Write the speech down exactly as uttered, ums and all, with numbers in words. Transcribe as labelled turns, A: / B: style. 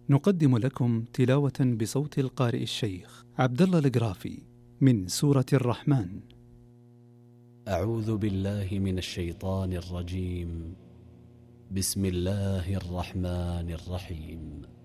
A: نقدم لكم تلاوة بصوت القارئ الشيخ عبد الله القرافي من سورة الرحمن.
B: أعوذ بالله من الشيطان الرجيم. بسم الله الرحمن الرحيم.